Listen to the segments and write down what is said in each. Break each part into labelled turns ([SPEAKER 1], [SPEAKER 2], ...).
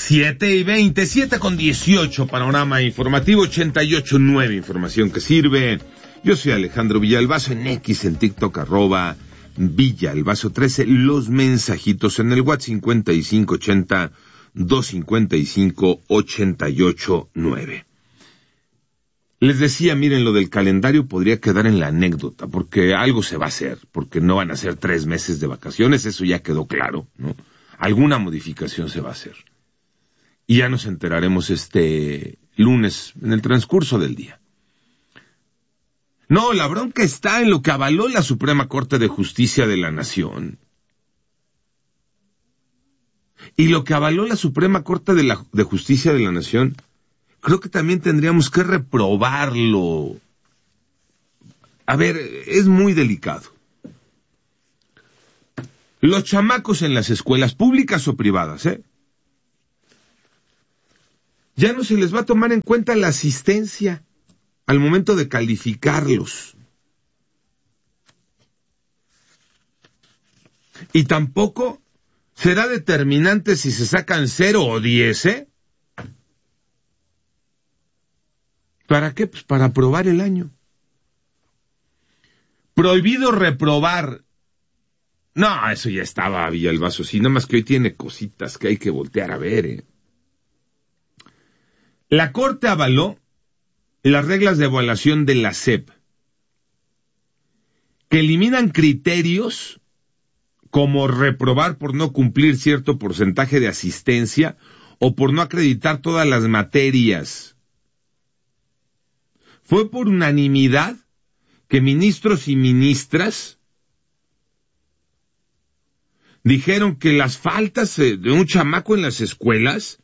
[SPEAKER 1] 7:20, 7:18, panorama informativo 88.9, información que sirve. Yo soy Alejandro Villalbazo, en X, en TikTok, @Villalbazo13, los mensajitos en el WhatsApp 5580-255-889. Les decía, miren, lo del calendario podría quedar en la anécdota, porque algo se va a hacer, porque no van a ser 3 meses de vacaciones, eso ya quedó claro, ¿no? Alguna modificación se va a hacer. Y ya nos enteraremos este lunes, en el transcurso del día. No, la bronca está en lo que avaló la Suprema Corte de Justicia de la Nación. Y lo que avaló la Suprema Corte de Justicia de la Nación, creo que también tendríamos que reprobarlo. A ver, es muy delicado. Los chamacos en las escuelas públicas o privadas, ya no se les va a tomar en cuenta la asistencia al momento de calificarlos. Y tampoco será determinante si se sacan 0 o 10, ¿Para qué? Pues para aprobar el año. Prohibido reprobar. No, eso ya estaba, Villalbazo, sí, nada más que hoy tiene cositas que hay que voltear a ver, La Corte avaló las reglas de evaluación de la SEP, que eliminan criterios como reprobar por no cumplir cierto porcentaje de asistencia o por no acreditar todas las materias. Fue por unanimidad que ministros y ministras dijeron que las faltas de un chamaco en las escuelas,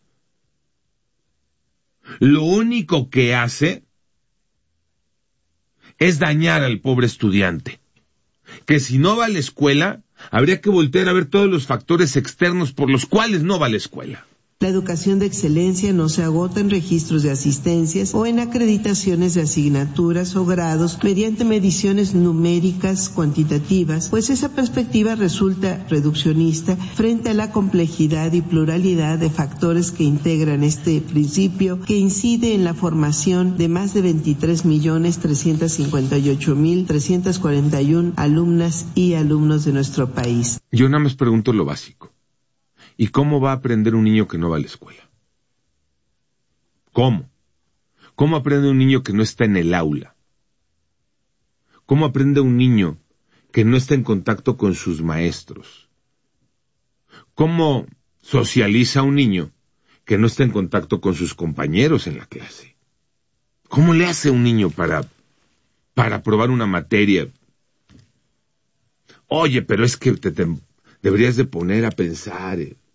[SPEAKER 1] lo único que hace es dañar al pobre estudiante. Que si no va a la escuela, habría que voltear a ver todos los factores externos por los cuales no va a la escuela.
[SPEAKER 2] La educación de excelencia no se agota en registros de asistencias o en acreditaciones de asignaturas o grados mediante mediciones numéricas cuantitativas, pues esa perspectiva resulta reduccionista frente a la complejidad y pluralidad de factores que integran este principio, que incide en la formación de más de 23.358.341 alumnas y alumnos de nuestro país.
[SPEAKER 1] Yo nada más pregunto lo básico. ¿Y cómo va a aprender un niño que no va a la escuela? ¿Cómo? ¿Cómo aprende un niño que no está en el aula? ¿Cómo aprende un niño que no está en contacto con sus maestros? ¿Cómo socializa un niño que no está en contacto con sus compañeros en la clase? ¿Cómo le hace un niño para aprobar una materia? Oye, pero es que te deberías de poner a pensar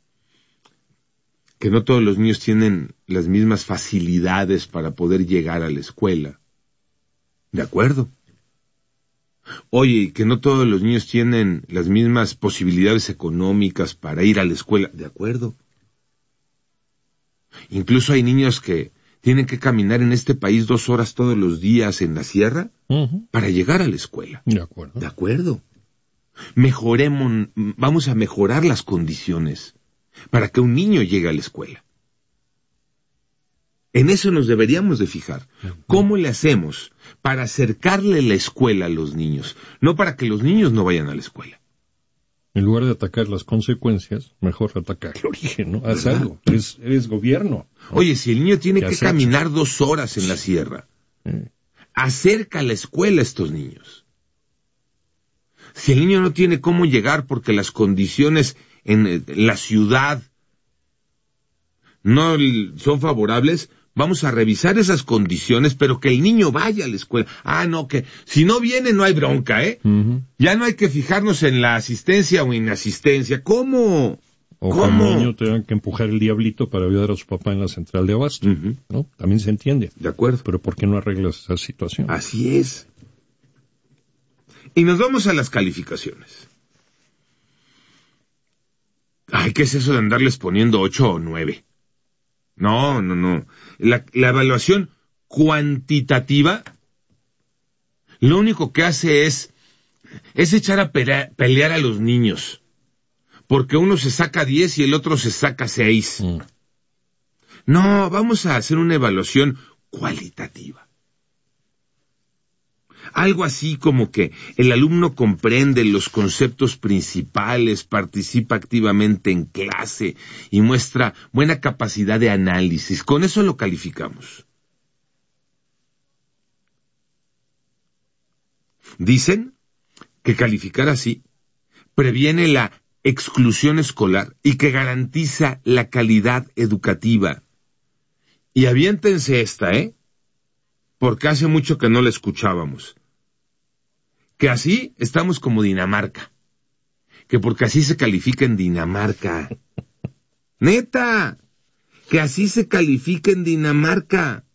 [SPEAKER 1] que no todos los niños tienen las mismas facilidades para poder llegar a la escuela. ¿De acuerdo? Oye, que no todos los niños tienen las mismas posibilidades económicas para ir a la escuela. ¿De acuerdo? Incluso hay niños que tienen que caminar en este país 2 horas todos los días en la sierra para llegar a la escuela.
[SPEAKER 3] De acuerdo.
[SPEAKER 1] ¿De acuerdo? Mejoremos, vamos a mejorar las condiciones para que un niño llegue a la escuela. En eso nos deberíamos de fijar. ¿Cómo le hacemos para acercarle la escuela a los niños? No para que los niños no vayan a la escuela.
[SPEAKER 3] En lugar de atacar las consecuencias, mejor atacar el origen, ¿no? Haz algo. Eres gobierno, ¿no?
[SPEAKER 1] Oye, si el niño tiene que caminar 2 horas en la sierra, acerca la escuela a estos niños. Si el niño no tiene cómo llegar porque las condiciones en la ciudad no son favorables, vamos a revisar esas condiciones, pero que el niño vaya a la escuela. No, que si no viene no hay bronca, Ya no hay que fijarnos en la asistencia o inasistencia. ¿Cómo?
[SPEAKER 3] Como niño tengan que empujar el diablito para ayudar a su papá en la central de abasto, ¿no? También se entiende.
[SPEAKER 1] De acuerdo.
[SPEAKER 3] Pero ¿por qué no arreglas esa situación?
[SPEAKER 1] Así es. Y nos vamos a las calificaciones. ¿Qué es eso de andarles poniendo 8 o 9? No. La evaluación cuantitativa lo único que hace es echar a pelear a los niños. Porque uno se saca 10 y el otro se saca 6. No, vamos a hacer una evaluación cualitativa. Algo así como que el alumno comprende los conceptos principales, participa activamente en clase y muestra buena capacidad de análisis. Con eso lo calificamos. Dicen que calificar así previene la exclusión escolar y que garantiza la calidad educativa. Y aviéntense esta, porque hace mucho que no la escuchábamos. Que así estamos como Dinamarca. Que porque así se califica en Dinamarca. ¡Neta! Que así se califica en Dinamarca.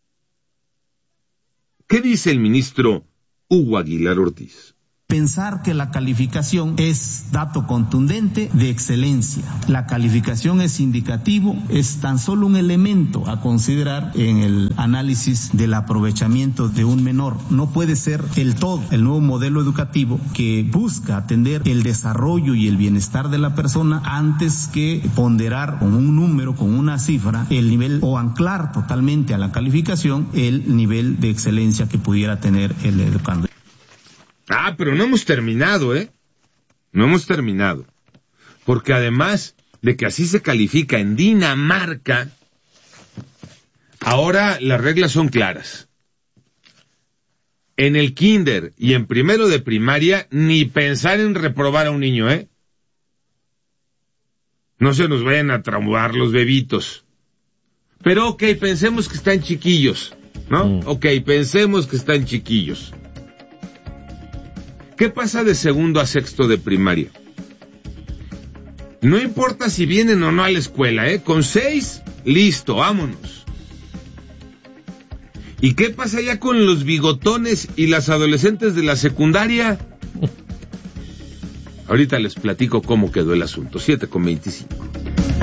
[SPEAKER 1] ¿Qué dice el ministro Hugo Aguilar Ortiz?
[SPEAKER 4] Pensar que la calificación es dato contundente de excelencia. La calificación es indicativo, es tan solo un elemento a considerar en el análisis del aprovechamiento de un menor. No puede ser el todo. El nuevo modelo educativo que busca atender el desarrollo y el bienestar de la persona antes que ponderar con un número, con una cifra, el nivel o anclar totalmente a la calificación el nivel de excelencia que pudiera tener el educando.
[SPEAKER 1] Ah, pero no hemos terminado, No hemos terminado. Porque además de que así se califica en Dinamarca, ahora las reglas son claras. En el kinder y en primero de primaria, ni pensar en reprobar a un niño, No se nos vayan a traumar los bebitos. Pero pensemos que están chiquillos, ¿no? Pensemos que están chiquillos. ¿Qué pasa de segundo a sexto de primaria? No importa si vienen o no a la escuela, con 6, listo, vámonos. ¿Y qué pasa ya con los bigotones y las adolescentes de la secundaria? Ahorita les platico cómo quedó el asunto. 7:25.